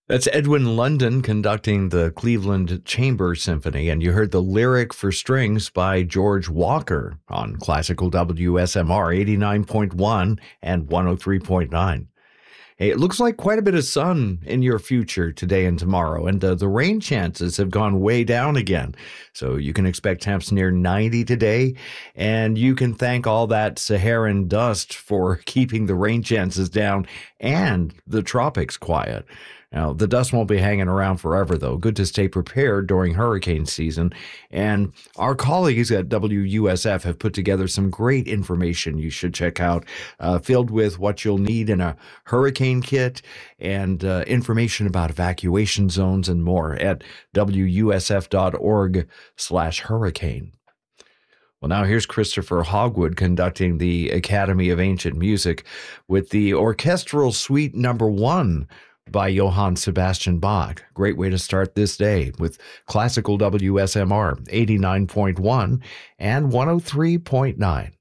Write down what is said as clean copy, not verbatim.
That's Edwin London conducting the Cleveland Chamber Symphony, and you heard the lyric for strings by George Walker on classical WSMR 89.1 and 103.9. Hey, it looks like quite a bit of sun in your future today and tomorrow, and the rain chances have gone way down again. So you can expect temps near 90 today, and you can thank all that Saharan dust for keeping the rain chances down and the tropics quiet. Now, the dust won't be hanging around forever, though. Good to stay prepared during hurricane season. And our colleagues at WUSF have put together some great information you should check out, filled with what you'll need in a hurricane kit and information about evacuation zones and more at wusf.org/hurricane. Well, now here's Christopher Hogwood conducting the Academy of Ancient Music with the Orchestral Suite Number 1 by Johann Sebastian Bach. Great way to start this day with classical WSMR 89.1 and 103.9.